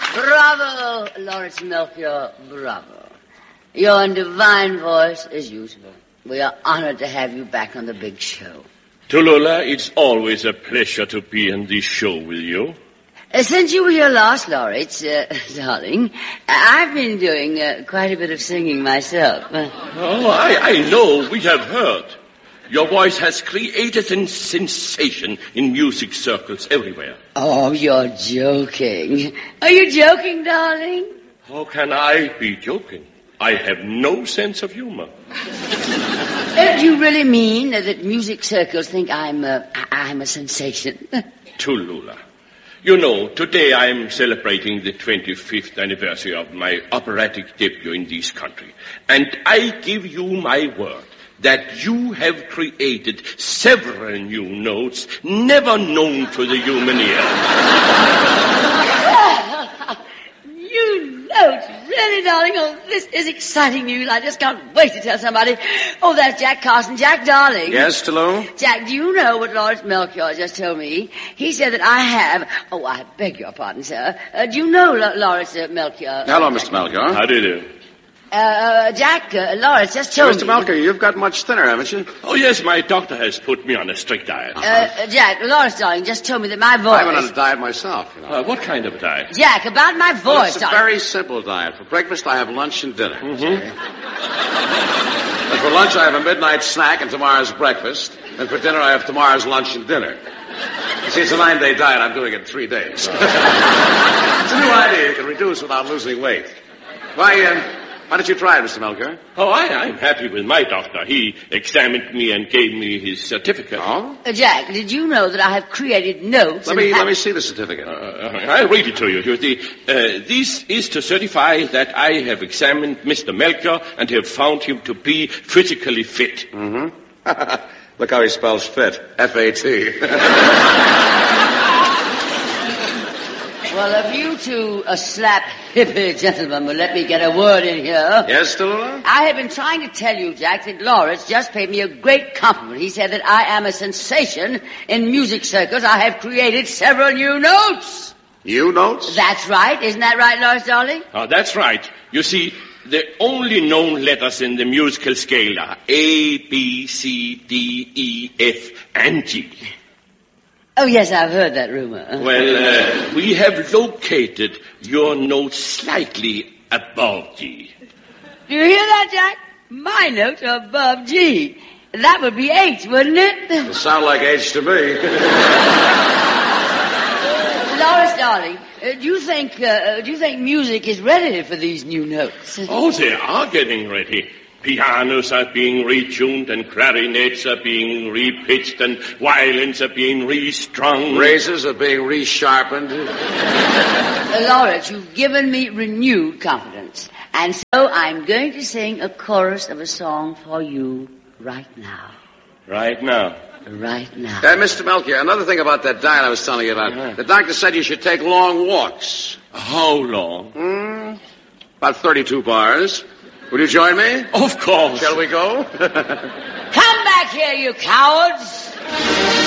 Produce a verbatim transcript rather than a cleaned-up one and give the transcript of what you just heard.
Bravo, Lawrence Melchior, bravo. Your divine voice as usual. We are honored to have you back on the big show. Tallulah, it's always a pleasure to be on this show with you. Uh, since you were here last, Lawrence, uh, darling, I've been doing uh, quite a bit of singing myself. Oh, I, I know. We have heard. Your voice has created a sensation in music circles everywhere. Oh, you're joking. Are you joking, darling? How can I be joking? I have no sense of humor. Uh, do you really mean uh, that music circles think I'm, uh, I'm a sensation? Tallulah, you know, today I am celebrating the twenty-fifth anniversary of my operatic debut in this country. And I give you my word that you have created several new notes never known to the human ear. New notes? Really, darling? Oh, this is exciting news. I just can't wait to tell somebody. Oh, that's Jack Carson. Jack, darling. Yes, Tallulah? Jack, do you know what Lawrence Melchior just told me? He said that I have... Oh, I beg your pardon, sir. Uh, do you know L- Lawrence uh, Melchior? Hello, Mister Melchior. How do you do? Uh, uh, Jack, uh, Lawrence just told Mister me... Mister Melchior, you've got much thinner, haven't you? Oh, yes, my doctor has put me on a strict diet. Uh, uh, Jack, Lawrence, darling, just told me that my voice... I've been on a diet myself, you know. Uh, what kind of diet? Jack, about my voice, Well, it's a darling. very simple diet. For breakfast, I have lunch and dinner. Mm-hmm. And for lunch, I have a midnight snack and tomorrow's breakfast. And for dinner, I have tomorrow's lunch and dinner. You see, it's a nine-day diet. I'm doing it in three days. It's a new idea. You can reduce without losing weight. Why, uh, why don't you try it, Mister Melchior? Oh, I, I'm happy with my doctor. He examined me and gave me his certificate. Oh? Uh, Jack, did you know that I have created notes... Let and me, ha- let me see the certificate. Uh, I'll read it to you. You see, uh, this is to certify that I have examined Mister Melchior and have found him to be physically fit. Mm-hmm. Look how he spells fit. F A T. Well, if you two uh, slap hippie gentlemen will let me get a word in here... Yes, Tallulah? I have been trying to tell you, Jack, that Lawrence just paid me a great compliment. He said that I am a sensation in music circles. I have created several new notes. New notes? That's right. Isn't that right, Lawrence, darling? Oh, that's right. You see, the only known letters in the musical scale are A, B, C, D, E, F, and G. Oh, yes, I've heard that rumor. Well, uh, we have located your note slightly above G. Do you hear that, Jack? My notes are above G. That would be H, wouldn't it? It'll sound like H to me. Lawrence, darling, uh, do you think uh, do you think music is ready for these new notes? Oh, they are getting ready. Pianos are being retuned and clarinets are being repitched and violins are being restrung. Razors are being resharpened. Uh, Lawrence, you've given me renewed confidence. And so I'm going to sing a chorus of a song for you right now. Right now. Right now. Uh, Mister Melchior, another thing about that diet I was telling you about. Uh-huh. The doctor said you should take long walks. How long? Hmm, about thirty-two bars. Will you join me? Of course. Shall we go? Come back here, you cowards!